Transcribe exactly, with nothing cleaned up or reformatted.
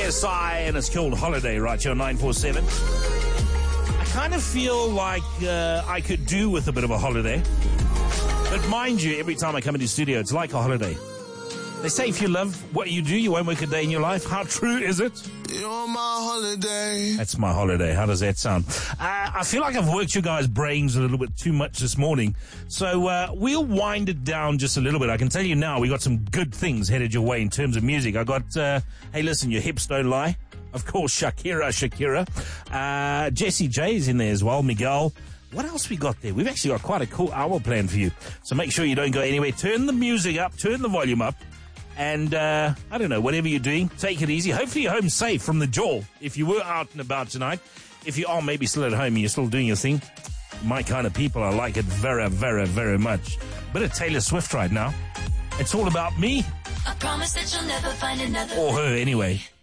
S I, and it's called Holiday right here on nine four seven. I kind of feel like uh, I could do with a bit of a holiday. But mind you, every time I come into the studio, it's like a holiday. They say if you love what you do, you won't work a day in your life. How true is it? You're my holiday. That's my holiday. How does that sound? Uh, I feel like I've worked your guys' brains a little bit too much this morning. So uh, we'll wind it down just a little bit. I can tell you now, we got some good things headed your way in terms of music. I got, uh, hey, listen, your hips don't lie. Of course, Shakira, Shakira. Uh, Jessie J is in there as well, Miguel. What else we got there? We've actually got quite a cool hour planned for you. So make sure you don't go anywhere. Turn the music up, turn the volume up. And, uh, I don't know, whatever you're doing, take it easy. Hopefully you're home safe from the jaw. If you were out and about tonight, if you are maybe still at home and you're still doing your thing, my kind of people, I like it very, very, very much. Bit of Taylor Swift right now. It's all about me. I promise that you'll never find another. Or her, anyway.